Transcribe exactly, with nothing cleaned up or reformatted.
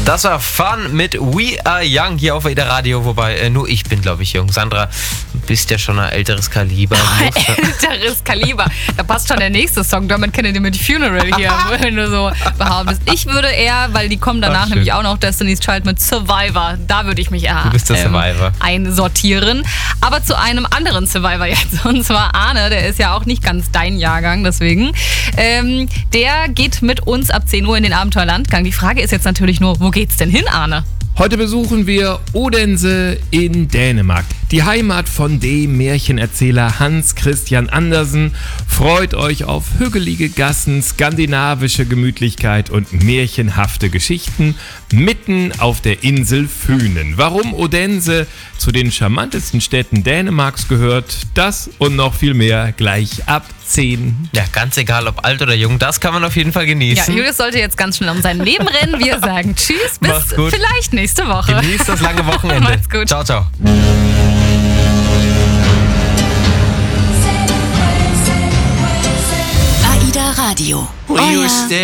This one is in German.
Das war Fun mit We Are Young hier auf AIDA Radio, wobei äh, nur ich bin, glaube ich, jung. Sandra, du bist ja schon ein älteres Kaliber. Älteres Kaliber. Da passt schon der nächste Song. Damit kennt ihr mit Funeral hier, wenn du so behauptest. Ich würde eher, weil die kommen danach Ach, nämlich auch noch Destiny's Child mit Survivor. Da würde ich mich eher Du bist der ähm, Survivor. einsortieren. Aber zu einem anderen Survivor jetzt. Und zwar Arne, der ist ja auch nicht ganz dein Jahrgang, deswegen. Ähm, der geht mit uns ab zehn Uhr in den Abenteuerlandgang. Die Frage ist jetzt natürlich nur, wo geht's denn hin, Arne? Heute besuchen wir Odense in Dänemark, die Heimat von dem Märchenerzähler Hans Christian Andersen. Freut euch auf hügelige Gassen, skandinavische Gemütlichkeit und märchenhafte Geschichten mitten auf der Insel Fünen. Warum Odense zu den charmantesten Städten Dänemarks gehört, das und noch viel mehr gleich ab zehn. Ja, ganz egal, ob alt oder jung, das kann man auf jeden Fall Ja, genießen. Julius sollte jetzt ganz schnell um sein Leben rennen. Wir sagen Tschüss, bis Macht's gut. vielleicht nächste Woche. Genießt das lange Wochenende. Macht's gut. Ciao, ciao. AIDA Radio. We Euer used to